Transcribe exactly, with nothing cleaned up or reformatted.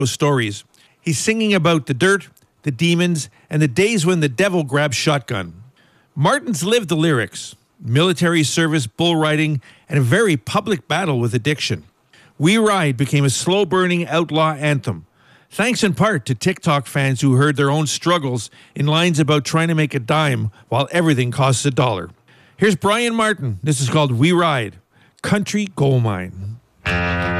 stories. He's singing about the dirt, the demons, and the days when the devil grabbed shotgun. Martin's lived the lyrics, military service, bull riding, and a very public battle with addiction. We Ride became a slow-burning outlaw anthem, thanks in part to TikTok fans who heard their own struggles in lines about trying to make a dime while everything costs a dollar. Here's Brian Martin. This is called We Ride, Country Gold Mine.